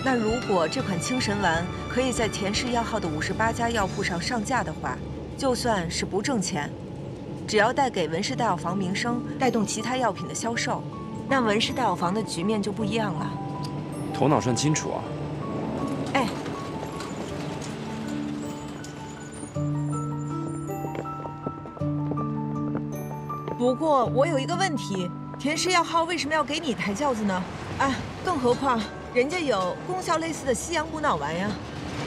那如果这款清神丸可以在田氏药号的58家药铺上上架的话，就算是不挣钱，只要带给文氏大药房名声，带动其他药品的销售，那文氏大药房的局面就不一样了。 头脑算清楚啊！ 哎。 不过我有一个问题，田氏药号为什么要给你抬轿子呢？啊，更何况人家有功效类似的西洋补脑丸呀。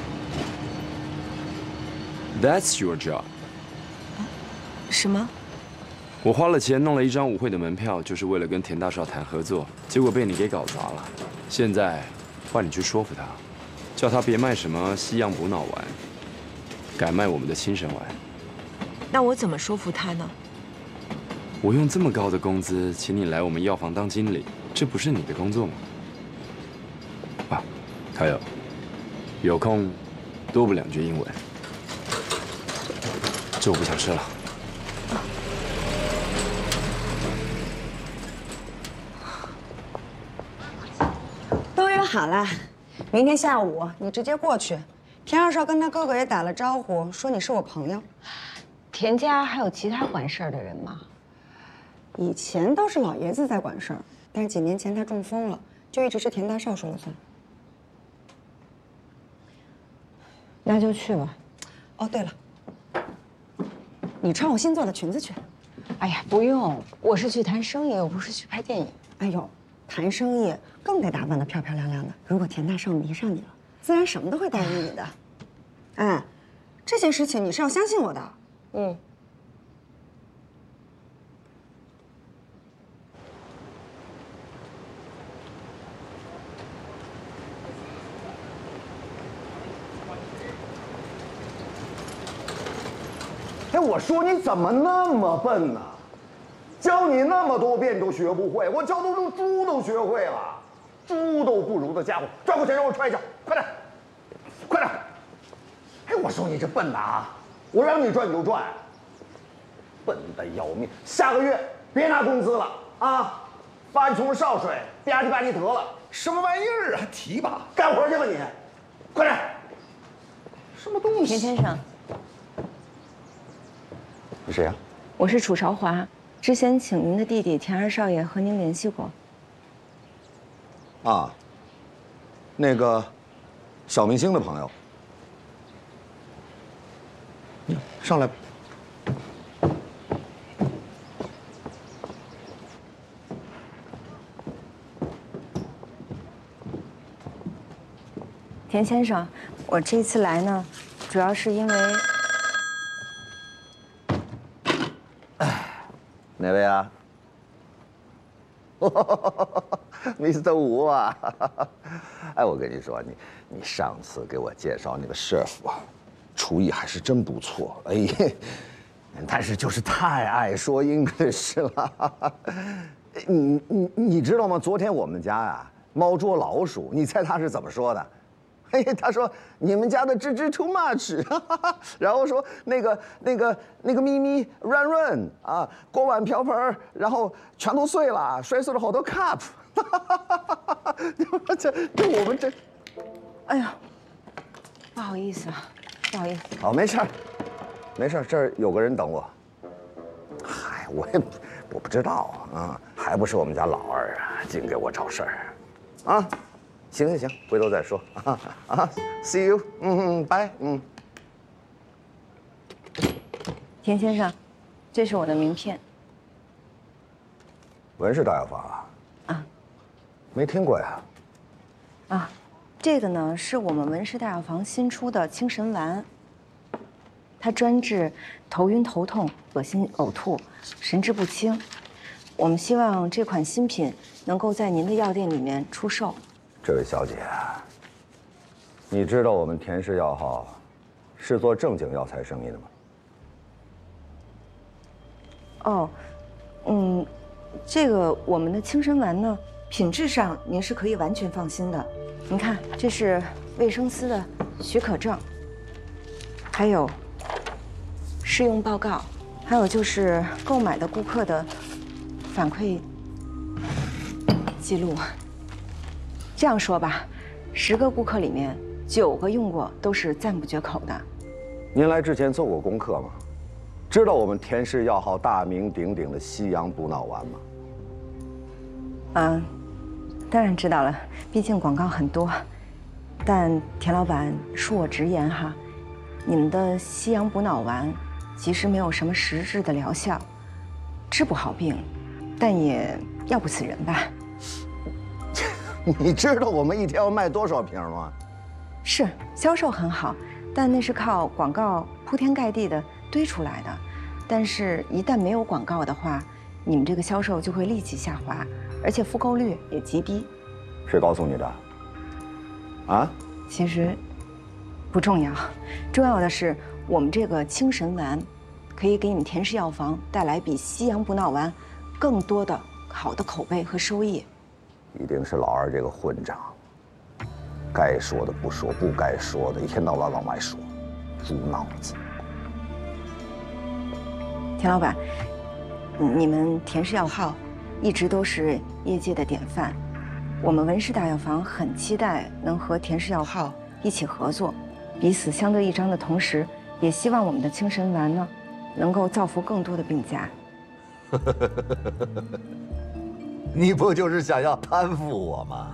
That's your job。 什么？ 我花了钱弄了一张舞会的门票，就是为了跟田大少谈合作，结果被你给搞砸了。现在换你去说服他，叫他别卖什么西洋补脑丸，改卖我们的清神丸。 那我怎么说服他呢？ 我用这么高的工资请你来我们药房当经理，这不是你的工作吗？啊，还有空多补2句英文。这我不想吃了。 都约好了，明天下午你直接过去。田二少跟他哥哥也打了招呼，说你是我朋友。 田家还有其他管事儿的人吗？ 以前都是老爷子在管事儿，但是几年前他中风了，就一直是田大少说了算。 那就去吧。 哦，对了，你穿我新做的裙子去。 哎呀，不用，我是去谈生意，我不是去拍电影。 哎呦，谈生意更得打扮得漂漂亮亮的。如果田大少迷上你了，自然什么都会答应你的。哎，这件事情你是要相信我的。 嗯。 哎，我说你怎么那么笨呢？教你那么多遍都学不会，我教都猪都学会了，猪都不如的家伙，转过去让我踹一脚，快点，快点！哎，我说你这笨的啊，我让你转你就转，笨的要命！下个月别拿工资了啊，把你从少水吧唧吧唧得了。 什么玩意儿啊？提拔， 干活去吧你，快点！什么东西？ 田先生。 你谁呀？ 我是楚韶华，之前请您的弟弟田二少爷和您联系过。 啊，那个小明星的朋友，上来。 田先生，我这次来呢，主要是因为。 哪位啊？Mr. 吴啊！哎，我跟你说，你上次给我介绍那个师傅啊，厨艺还是真不错。哎，但是就是太爱说 English 了。你知道吗？昨天我们家呀猫捉老鼠，你猜他是怎么说的？嘿，他说你们家的吱 too much， 然后说那个咪咪 run 啊，锅碗瓢盆然后全都碎了，摔碎了好多 cup， 这我们这， 哎呀，不好意思啊，不好意思。 好，没事儿，没事儿，这儿有个人等我。嗨，我不知道啊，还不是我们家老二啊，净给我找事儿，啊。 行，回头再说啊，See you，拜， 田先生，这是我的名片。 文氏大药房啊？啊，没听过呀。 啊，这个呢是我们文氏大药房新出的清神丸，它专治头晕头痛、恶心呕吐、神志不清。我们希望这款新品能够在您的药店里面出售。 这位小姐，你知道我们田氏药号是做正经药材生意的吗？ 哦，这个我们的清神丸呢，品质上您是可以完全放心的。您看，这是卫生司的许可证，还有试用报告，还有就是购买的顾客的反馈记录。这样说吧， 10个顾客里面9个用过都是赞不绝口的。 您来之前做过功课吗？知道我们田氏药号大名鼎鼎的西洋补脑丸吗？ 当然知道了，毕竟广告很多。但田老板恕我直言哈，你们的西洋补脑丸其实没有什么实质的疗效，治不好病，但也药不死人吧？ 你知道我们一天要卖多少瓶吗？ 是，销售很好，但那是靠广告铺天盖地的堆出来的。但是，一旦没有广告的话，你们这个销售就会立即下滑，而且复购率也极低。 谁告诉你的？啊？ 其实不重要，重要的是我们这个清神丸，可以给你们田氏药房带来比西洋补脑丸更多的好的口碑和收益。 一定是老二这个混账，该说的不说，不该说的一天到晚往外说，猪脑子。 田老板，你们田氏药号一直都是业界的典范，我们文氏大药房很期待能和田氏药号一起合作，彼此相得益彰的同时，也希望我们的清神丸呢，能够造福更多的病家。 你不就是想要攀附我吗？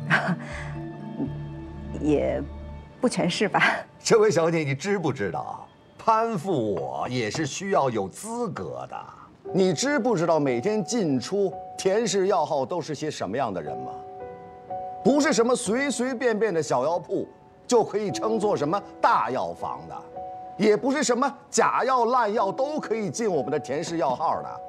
也不全是吧。 这位小姐，你知不知道，攀附我也是需要有资格的。你知不知道每天进出田氏药号都是些什么样的人吗？不是什么随随便便的小药铺就可以称作什么大药房的，也不是什么假药烂药都可以进我们的田氏药号的。